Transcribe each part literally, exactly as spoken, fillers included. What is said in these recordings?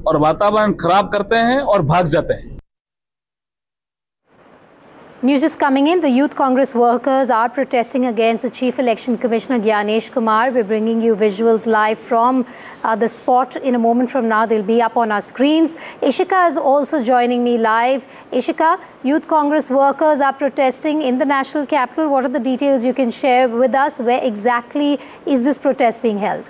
और वातावरण खराब करते हैं और भाग जाते हैं। News is coming in. The Youth Congress workers are protesting against the Chief Election Commissioner Gyanesh Kumar. We're bringing you visuals live from uh, the spot. In a moment from now, they'll be up on our screens. Ishika is also joining me live. Ishika, Youth Congress workers are protesting in the national capital. What are the details you can share with us? Where exactly is this protest being held?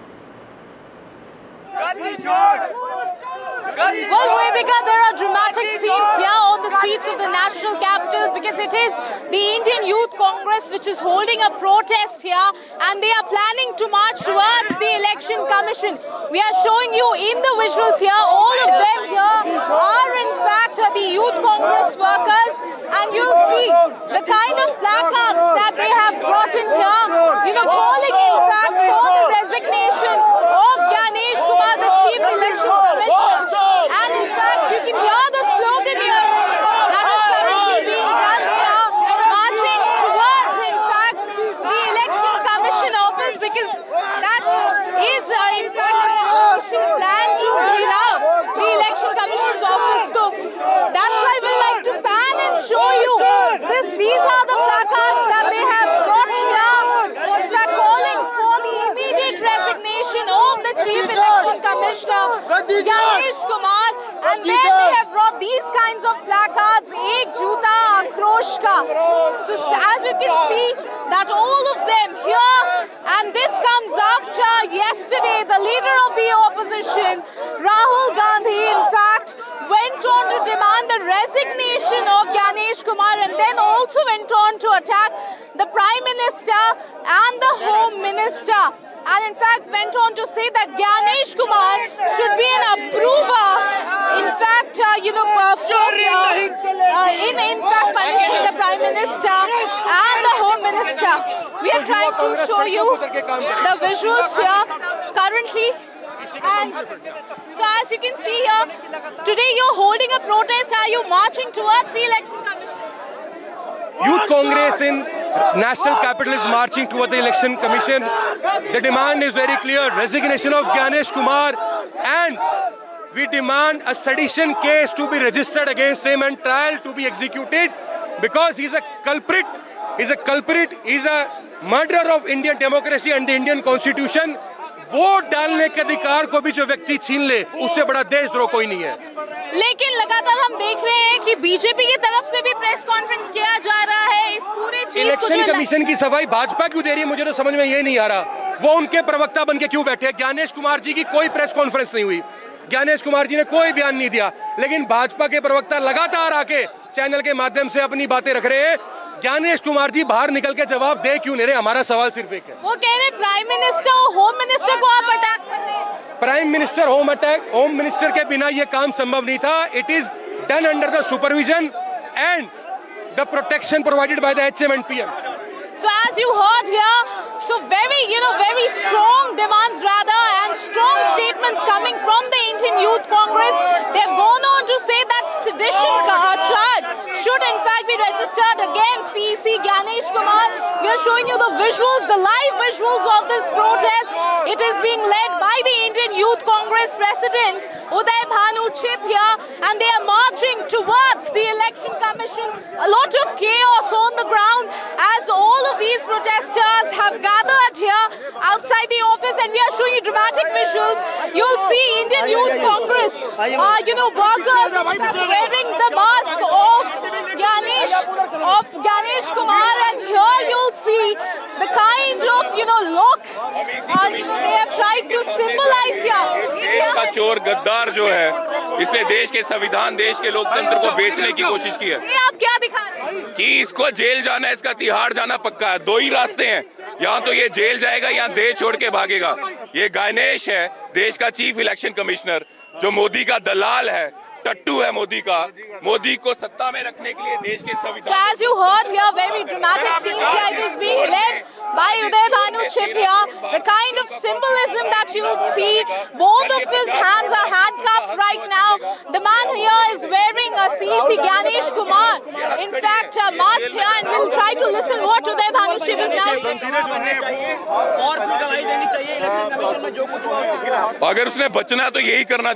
Well, Vedika, there are dramatic scenes here on the streets of the national capital because it is the Indian Youth Congress which is holding a protest here, and they are planning to march towards the Election Commission. We are showing you in the visuals here, all of them here are in fact the Youth Congress workers, and you'll see the kind of placards that they have brought in here, you know, calling in fact for the resignation of Gyanesh Kumar, the Chief Election Commissioner. And in fact, you can hear the slogan here that is currently being done. They are marching towards, in fact, the Election Commission office, because that is, uh, in fact, the official plan to clear out the Election Commission's office. So that's why we'd like to pan and show you this. These are the placards that they have brought here, in fact, calling for the immediate resignation of the Chief Election Commissioner, Gyanesh Kumar. And then they have brought these kinds of placards, Ek Juta Akrosh Ka. So as you can see, that all of them here, and this comes after yesterday, the leader of the opposition, Rahul Gandhi, in fact, went on to demand the resignation of Gyanesh Kumar, and then also went on to attack the Prime Minister and the Home Minister. And in fact went on to say that Gyanesh Kumar should be an approver, in fact, uh, you know, uh, for, uh, uh, in, in fact punishing the Prime Minister and the Home Minister. We are trying to show you the visuals here currently. And so as you can see here, today you're holding a protest. Are you marching towards the Election Commission? Youth Congress in National Capital is marching toward the Election Commission. The demand is very clear: resignation of Gyanesh Kumar, and we demand a sedition case to be registered against him and trial to be executed, because he's a culprit. He's a culprit. He's a murderer of Indian democracy and the Indian Constitution. Vote डालने के अधिकार को भी जो व्यक्ति छीन ले, उससे बड़ा देशद्रोह कोई नहीं है। लेकिन लगातार हम देख रहे हैं कि बीजेपी की तरफ से भी प्रेस कॉन्फ्रेंस किया जा रहा है इस पूरे चीज को। इलेक्शन कमीशन की सफाई भाजपा क्यों दे रही है, मुझे तो समझ में ये नहीं आ रहा। वो उनके प्रवक्ता बन के क्यों बैठे? ज्ञानेश कुमार जी की कोई प्रेस कॉन्फ्रेंस नहीं हुई, ज्ञानेश कुमार जी ने कोई बयान नहीं दिया, लेकिन भाजपा के प्रवक्ता लगातार आके चैनल के माध्यम से अपनी बातें रख रहे हैं। ज्ञानेश कुमार जी बाहर निकल के जवाब दे क्यों नहीं रहे? हमारा सवाल सिर्फ एक है। वो कह रहे प्राइम मिनिस्टर और होम मिनिस्टर को आप अटैक कर रहे हैं। Prime minister home attack home minister के बिना ये काम संभव नहीं था। It is done under the supervision and the protection provided by the H M and P M. So as you heard here, so very, you know, very strong demands rather, and strong statements coming from the Indian Youth Congress. They've gone on to say that sedition uh, charge should in fact be registered against C E C Gyanesh Kumar. We are showing you the visuals, the live visuals of this protest. It is being led by the Indian Youth Congress President Uday Bhanu Chip here, and they are marching towards the Election Commission. A lot of chaos on the ground as all of these protesters have gathered here outside the office, and we are showing you dramatic visuals. You'll see Indian Youth Congress, uh, you know, workers wearing the mask of Gyanesh, of Gyanesh Kumar, and here you'll see the kind of, you know, look uh, they have tried to symbolize here. देश का चोर गद्दार जो है, इसने देश के संविधान, देश के लोकतंत्र को बेचने की कोशिश की है। ये आप क्या दिखा रहे हैं? कि इसको जेल जाना है, इसका तिहाड़ जाना पक्का है। दो ही रास्ते हैं, यहाँ तो ये जेल जाएगा या देश छोड़ के भागेगा। ये गणेश है, देश का चीफ इलेक्शन कमिश्नर, जो मोदी का दलाल है, टट्टू है मोदी का, मोदी को सत्ता में रखने के लिए देश के संविधान। So as you heard here, very dramatic scenes here. It is being led by Uday Bhanu Chip here. The kind of symbolism that you will see, both of his hands are handcuffed right now. The man here is wearing a C E C Gyanesh Kumar, in fact, a mask here, and we'll try to listen what Uday Bhanu Chip is now saying. अगर उसने बचना है तो यही करना